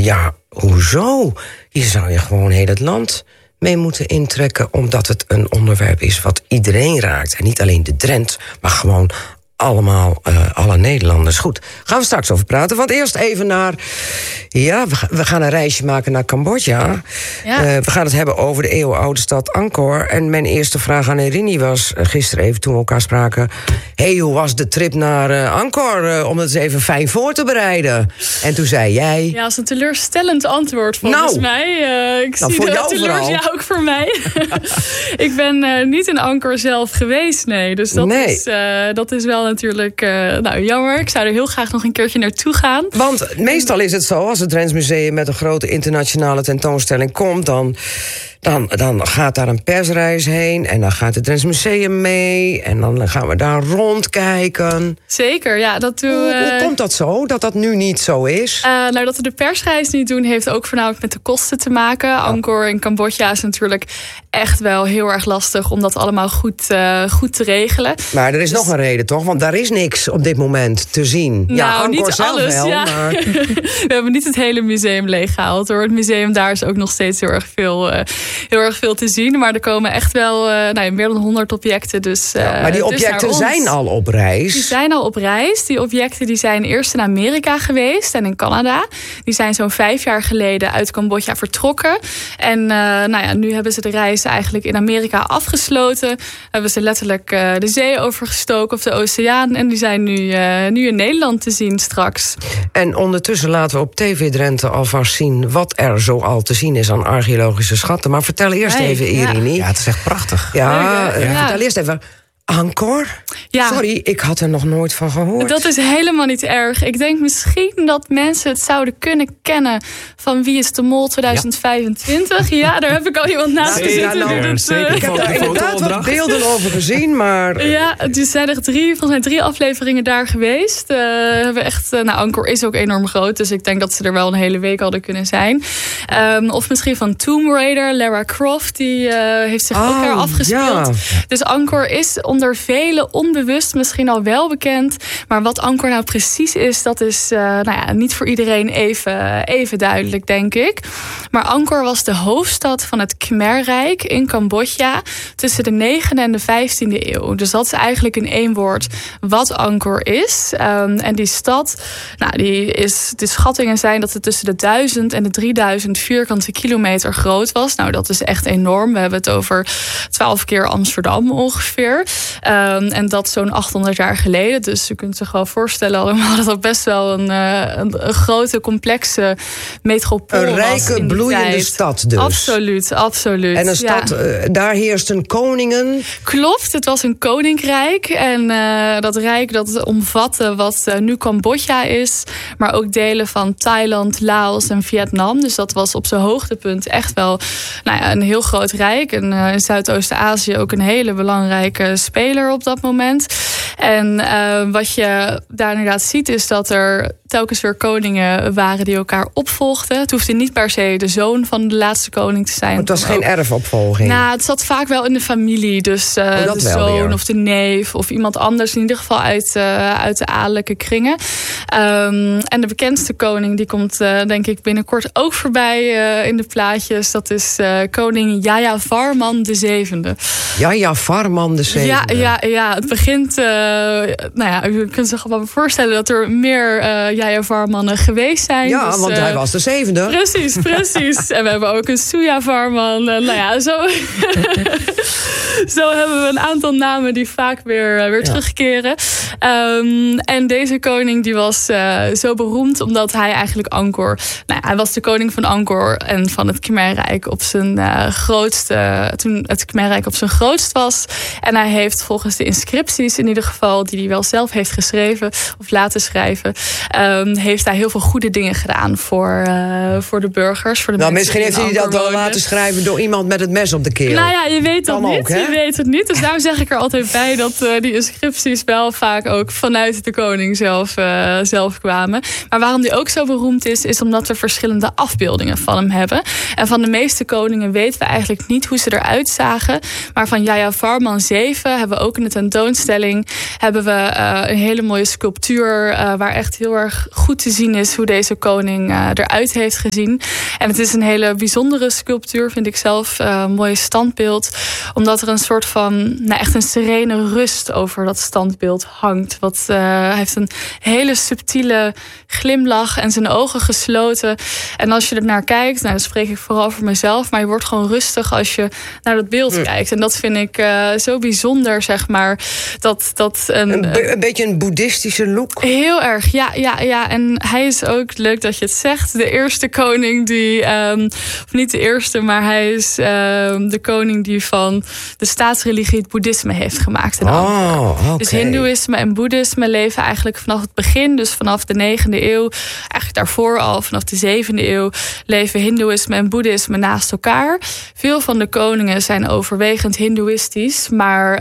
ja, hoezo? Hier zou je gewoon heel het land mee moeten intrekken, omdat het een onderwerp is wat iedereen raakt. En niet alleen de Drent, maar gewoon allemaal, alle Nederlanders. Goed, gaan we straks over praten. Want eerst even naar... Ja, we gaan een reisje maken naar Cambodja. Ja. We gaan het hebben over de eeuwenoude stad Angkor. En mijn eerste vraag aan Irini was gisteren even toen we elkaar spraken... Hey, hoe was de trip naar Angkor? Om het eens even fijn voor te bereiden. En toen zei jij... Ja, dat is een teleurstellend antwoord volgens mij. Ik zie voor de jou vooral. Ja, ook voor mij. Ik ben niet in Angkor zelf geweest, nee. Dus dat is wel natuurlijk jammer. Ik zou er heel graag nog een keertje naartoe gaan. Want meestal is het zo, als het Drents Museum met een grote internationale tentoonstelling komt, dan gaat daar een persreis heen en dan gaat het Drents Museum mee en dan gaan we daar rondkijken. Zeker, ja. Hoe komt dat zo, dat dat nu niet zo is? Dat we de persreis niet doen, heeft ook voornamelijk met de kosten te maken. Ja. Angkor in Cambodja is natuurlijk echt wel heel erg lastig om dat allemaal goed te regelen. Maar er is nog een reden, toch? Want daar is niks op dit moment te zien. Nou, ja, Angkor niet zelf alles, wel, ja. Maar... We hebben niet het hele museum leeggehaald, hoor. Het museum daar is ook nog steeds heel erg veel te zien. Maar er komen echt wel meer dan 100 objecten. Dus, maar die objecten zijn al op reis? Die zijn al op reis. Die objecten die zijn eerst in Amerika geweest en in Canada. Die zijn zo'n 5 jaar geleden uit Cambodja vertrokken. En nu hebben ze de reis eigenlijk in Amerika afgesloten. Hebben ze letterlijk de zee overgestoken of de oceaan. En die zijn nu in Nederland te zien straks. En ondertussen laten we op TV Drenthe alvast zien wat er zo al te zien is aan archeologische schatten. Maar vertel eerst even, Irini. Ja, het is echt prachtig. Vertel eerst even. Angkor? Ja. Sorry, ik had er nog nooit van gehoord. Dat is helemaal niet erg. Ik denk misschien dat mensen het zouden kunnen kennen van Wie is de Mol 2025. Ja, daar heb ik al iemand naast gezeten. Ik heb daar inderdaad wat beelden over gezien, maar... Ja, er zijn echt volgens mij 3 afleveringen daar geweest. Hebben echt, Angkor is ook enorm groot, dus ik denk dat ze er wel een hele week hadden kunnen zijn. Of misschien van Tomb Raider, Lara Croft, die heeft zich ook daar afgespeeld. Ja. Dus Angkor is onder velen onbewust misschien al wel bekend. Maar wat Angkor nou precies is, dat is niet voor iedereen even duidelijk, denk ik. Maar Angkor was de hoofdstad van het Khmer-rijk in Cambodja tussen de 9e en de 15e eeuw. Dus dat is eigenlijk in 1 woord wat Angkor is. En die stad, de schattingen zijn dat het tussen de 1000 en de 3000 vierkante kilometer groot was. Nou, dat is echt enorm. We hebben het over 12 keer Amsterdam ongeveer. En dat zo'n 800 jaar geleden. Dus je kunt zich wel voorstellen allemaal dat dat best wel een grote, complexe metropool was. Een rijke, bloeiende stad dus. Absoluut. En een stad, daar heersten koningen? Klopt, het was een koninkrijk. En dat rijk dat omvatte wat nu Cambodja is. Maar ook delen van Thailand, Laos en Vietnam. Dus dat was op zijn hoogtepunt echt wel een heel groot rijk. En in Zuidoost-Azië ook een hele belangrijke speler op dat moment. En wat je daar inderdaad ziet is dat er telkens weer koningen waren die elkaar opvolgden. Het hoefde niet per se de zoon van de laatste koning te zijn. Het was geen erfopvolging? Het zat vaak wel in de familie. Dus de zoon of de neef of iemand anders. In ieder geval uit de adellijke kringen. En de bekendste koning die komt denk ik binnenkort ook voorbij in de plaatjes. Dat is koning Jayavarman VII. Jayavarman VII. Ja, het begint... u kunt zich wel voorstellen dat er meer Jayavarmannen geweest zijn. Ja, dus, want hij was de 7e. Precies. En we hebben ook een Suyavarman. Zo hebben we een aantal namen die vaak weer terugkeren. En deze koning die was zo beroemd omdat hij eigenlijk Angkor... hij was de koning van Angkor en van het Khmer-rijk op zijn grootste... Toen het Khmer-rijk op zijn grootst was. En hij heeft volgens de inscripties in ieder geval... die hij wel zelf heeft geschreven of laten schrijven... heeft hij heel veel goede dingen gedaan voor de burgers, voor voor de mensen. Misschien heeft hij dat wel laten schrijven door iemand met het mes op de keel. Nou ja, je weet dat niet. Ook, hè? Je weet het niet. Dus daarom zeg ik er altijd bij dat die inscripties wel vaak ook vanuit de koning zelf kwamen. Maar waarom die ook zo beroemd is omdat we verschillende afbeeldingen van hem hebben. En van de meeste koningen weten we eigenlijk niet hoe ze eruit zagen. Maar van Jayavarman 7 hebben we ook in de tentoonstelling hebben we een hele mooie sculptuur waar echt heel erg goed te zien is hoe deze koning eruit heeft gezien. En het is een hele bijzondere sculptuur, vind ik zelf. Een mooi standbeeld. Omdat er een soort van, echt een serene rust over dat standbeeld hangt. Hij heeft een hele subtiele glimlach en zijn ogen gesloten. En als je er naar kijkt, dan spreek ik vooral voor mezelf, maar je wordt gewoon rustig als je naar dat beeld kijkt. En dat vind ik zo bijzonder, zeg maar. Een beetje een boeddhistische look. Heel erg, ja. En hij is ook, leuk dat je het zegt, de eerste koning die, of niet de eerste, maar hij is de koning die van de staatsreligie het boeddhisme heeft gemaakt. Okay. Dus hindoeïsme en boeddhisme leven eigenlijk vanaf het begin, dus vanaf de 9e eeuw, eigenlijk daarvoor al, vanaf de 7e eeuw, leven hindoeïsme en boeddhisme naast elkaar. Veel van de koningen zijn overwegend hindoeïstisch, maar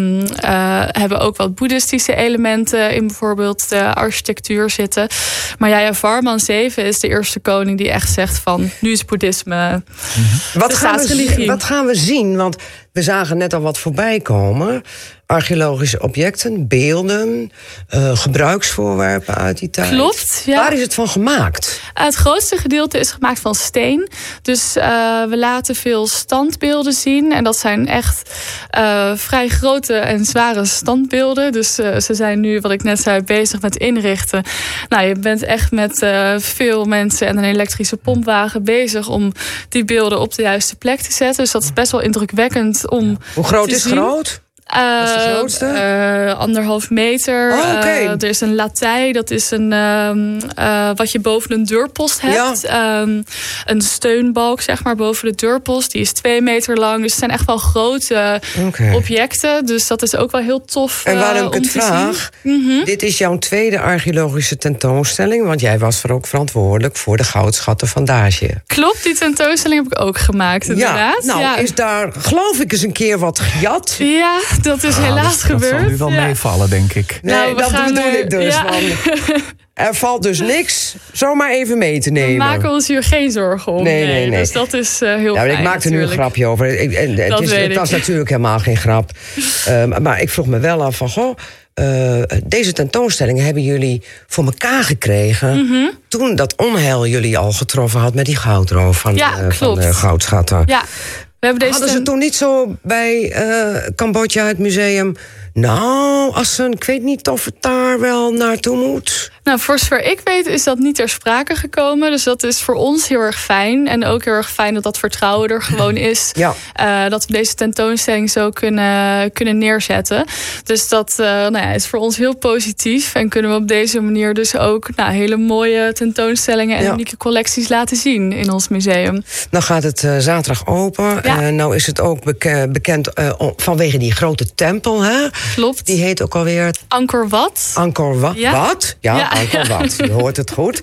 hebben ook wat boeddhistische elementen in bijvoorbeeld de architectuur zitten. Maar Jayavarman 7 is de eerste koning die echt zegt van, nu is boeddhisme de staatsreligie. Wat gaan we zien? Want we zagen net al wat voorbij komen. Archeologische objecten, beelden, gebruiksvoorwerpen uit die tijd. Klopt, ja. Waar is het van gemaakt? Het grootste gedeelte is gemaakt van steen. Dus we laten veel standbeelden zien. En dat zijn echt vrij grote en zware standbeelden. Dus ze zijn nu, wat ik net zei, bezig met inrichten. Nou, je bent echt met veel mensen en een elektrische pompwagen bezig om die beelden op de juiste plek te zetten. Dus dat is best wel indrukwekkend om Hoe groot te is zien. groot? Dat is de grootste? 1,5 meter. Er is een latij, dat is een wat je boven een deurpost hebt. Ja. Een steunbalk, zeg maar, boven de deurpost. Die is 2 meter lang. Dus het zijn echt wel grote objecten. Dus dat is ook wel heel tof. En waarom ik het vraag, dit is jouw tweede archeologische tentoonstelling, want jij was er ook verantwoordelijk voor de goudschatten van Dacië. Klopt, die tentoonstelling heb ik ook gemaakt, inderdaad. Is daar, geloof ik, eens een keer wat gejat? Ja, dat is helaas gebeurd. Dat zal nu wel meevallen, denk ik. Nee, dat bedoel ik dus. Er valt dus niks zomaar even mee te nemen. We maken ons hier geen zorgen om. Nee. Dus dat is heel fijn. Ik maakte nu een grapje over. Het was natuurlijk helemaal geen grap. Maar ik vroeg me wel af van, deze tentoonstellingen hebben jullie voor elkaar gekregen toen dat onheil jullie al getroffen had met die goudroof van de goudschatten. Ja. Hadden ze toen niet zo bij Cambodja, het museum, ik weet niet of het daar wel naartoe moet? Nou, voor zover ik weet is dat niet ter sprake gekomen. Dus dat is voor ons heel erg fijn. En ook heel erg fijn dat dat vertrouwen er gewoon is. Ja. Dat we deze tentoonstelling zo kunnen neerzetten. Dus dat is voor ons heel positief. En kunnen we op deze manier dus ook hele mooie tentoonstellingen en unieke collecties laten zien in ons museum. Nou gaat het zaterdag open. Ja. Nou is het ook bekend vanwege die grote tempel, hè? Klopt. Die heet ook alweer Angkor Wat. Angkor Wat? Ja. Wat? Ja, Angkor Wat. Je hoort het goed.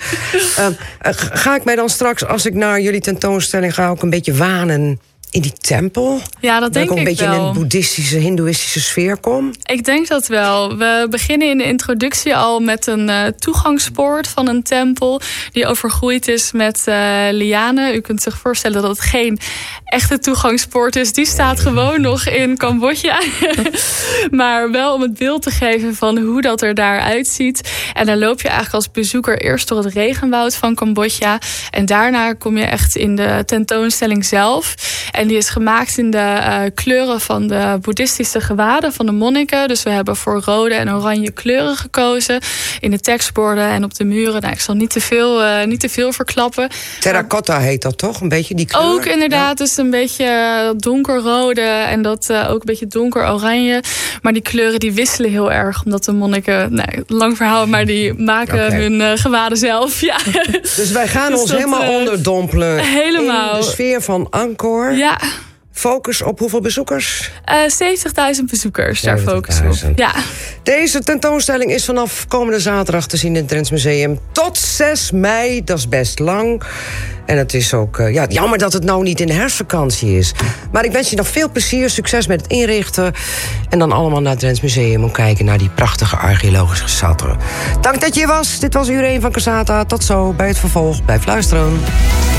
Ga ik mij dan straks, als ik naar jullie tentoonstelling ga, ook een beetje wanen in die tempel? Ja, dat denk ik wel. Dat ik een beetje in een boeddhistische, hindoeïstische sfeer kom? Ik denk dat wel. We beginnen in de introductie al met een toegangspoort van een tempel die overgroeid is met lianen. U kunt zich voorstellen dat het geen echte toegangspoort is. Die staat gewoon nog in Cambodja. Maar wel om het beeld te geven van hoe dat er daar uitziet. En dan loop je eigenlijk als bezoeker eerst door het regenwoud van Cambodja. En daarna kom je echt in de tentoonstelling zelf. En die is gemaakt in de kleuren van de boeddhistische gewaden van de monniken. Dus we hebben voor rode en oranje kleuren gekozen. In de tekstborden en op de muren. Nou, ik zal niet te veel verklappen. Terracotta heet dat toch? Een beetje die kleur? Ook inderdaad. Dus een beetje donkerrode en dat ook een beetje donker oranje. Maar die kleuren die wisselen heel erg. Omdat de monniken, lang verhaal, maar die maken hun gewaden zelf. Ja. Dus wij gaan ons helemaal onderdompelen. Helemaal. In de sfeer van Angkor. Ja. Focus op hoeveel bezoekers? 70.000 bezoekers, daar focussen we op. Ja. Deze tentoonstelling is vanaf komende zaterdag te zien in het Drents Museum tot 6 mei. Dat is best lang. En het is ook jammer dat het nou niet in de herfstvakantie is. Maar ik wens je nog veel plezier, succes met het inrichten. En dan allemaal naar het Drents Museum om kijken naar die prachtige archeologische schatten. Dank dat je hier was. Dit was uur 1 van Cassata. Tot zo bij het vervolg. Blijf luisteren.